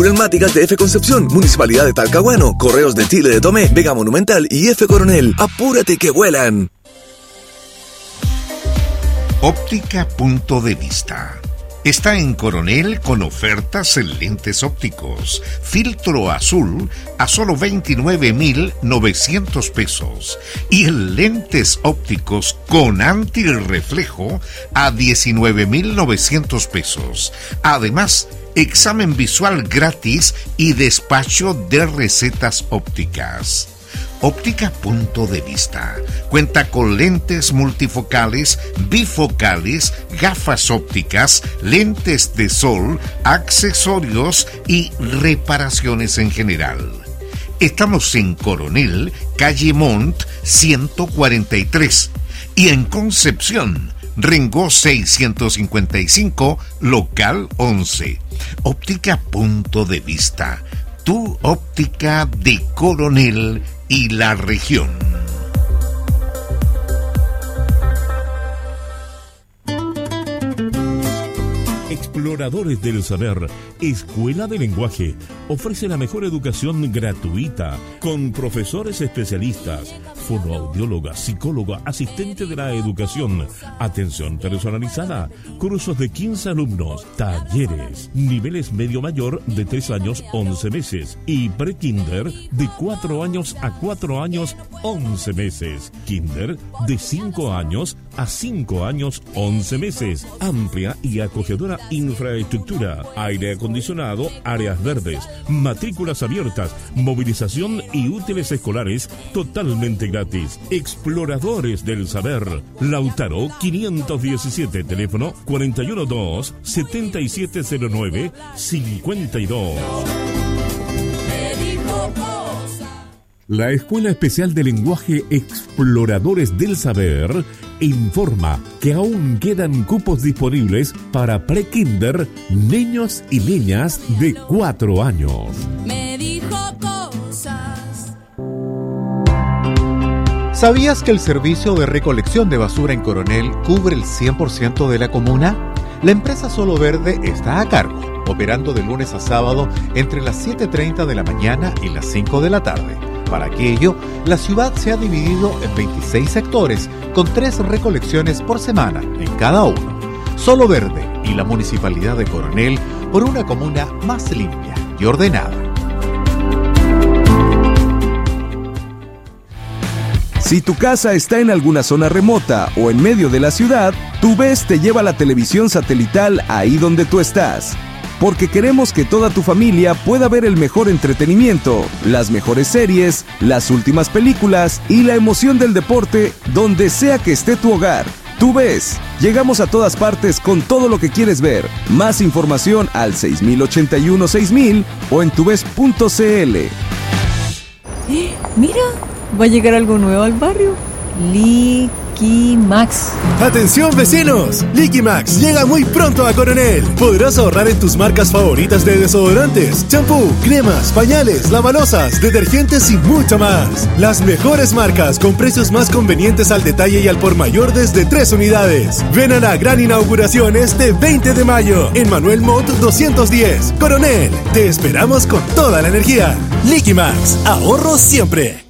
Neumáticas de F Concepción, Municipalidad de Talcahuano, Correos de Chile de Tomé, Vega Monumental y F Coronel. ¡Apúrate que vuelan! Óptica Punto de Vista. Está en Coronel con ofertas en lentes ópticos. Filtro azul a solo 29.900 pesos. Y en lentes ópticos con antirreflejo a 19.900 pesos. Además, examen visual gratis y despacho de recetas ópticas. Óptica Punto de Vista. Cuenta con lentes multifocales, bifocales, gafas ópticas, lentes de sol, accesorios y reparaciones en general. Estamos en Coronel, calle Montt 143 y en Concepción, Rengo 655, local 11. Óptica Punto de Vista. Tu óptica de Coronel y la región. Exploradores del Saber, Escuela de Lenguaje, ofrece la mejor educación gratuita, con profesores especialistas, fonoaudióloga, psicóloga, asistente de la educación, atención personalizada, cursos de 15 alumnos, talleres, niveles medio mayor de 3 años 11 meses y pre-kinder de 4 años a 4 años 11 meses, kinder de 5 años a 5 años 11 meses, amplia y acogedora infraestructura, aire acondicionado, áreas verdes, matrículas abiertas, movilización y útiles escolares totalmente gratis. Exploradores del Saber, Lautaro 517, teléfono 412-7709-52. La Escuela Especial de Lenguaje Exploradores del Saber informa que aún quedan cupos disponibles para pre-kinder, niños y niñas de 4 años. Me dijo cosas. ¿Sabías que el servicio de recolección de basura en Coronel cubre el 100% de la comuna? La empresa Solo Verde está a cargo, operando de lunes a sábado entre las 7:30 de la mañana y las 5 de la tarde. Para aquello, la ciudad se ha dividido en 26 sectores, con 3 recolecciones por semana en cada uno. Solo Verde y la Municipalidad de Coronel por una comuna más limpia y ordenada. Si tu casa está en alguna zona remota o en medio de la ciudad, TuVes te lleva la televisión satelital ahí donde tú estás. Porque queremos que toda tu familia pueda ver el mejor entretenimiento, las mejores series, las últimas películas y la emoción del deporte donde sea que esté tu hogar. TuVes, llegamos a todas partes con todo lo que quieres ver. Más información al 6081-6000 o en tuves.cl. Mira, va a llegar algo nuevo al barrio. Liquimax. ¡Atención vecinos! Liquimax llega muy pronto a Coronel. Podrás ahorrar en tus marcas favoritas de desodorantes, champú, cremas, pañales, lavalosas, detergentes y mucho más. Las mejores marcas con precios más convenientes al detalle y al por mayor desde 3 unidades. Ven a la gran inauguración este 20 de mayo en Manuel Montt 210. Coronel, te esperamos con toda la energía. Liquimax, ahorro siempre.